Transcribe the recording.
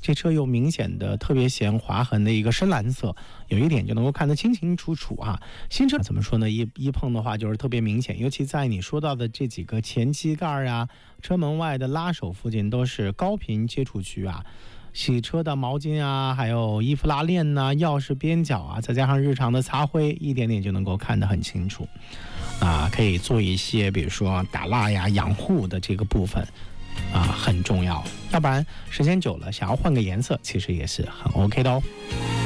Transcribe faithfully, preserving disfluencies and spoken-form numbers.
这车有明显的特别显划痕的一个深蓝色，有一点就能够看得清清楚楚啊。新车怎么说呢？一一碰的话就是特别明显，尤其在你说到的这几个前机盖啊、车门外的拉手附近都是高频接触区啊。洗车的毛巾啊，还有衣服拉链呐、啊、钥匙边角啊，再加上日常的擦灰，一点点就能够看得很清楚啊。可以做一些比如说打蜡呀、养护的这个部分啊，很重要，要不然时间久了想要换个颜色其实也是很 OK 的哦。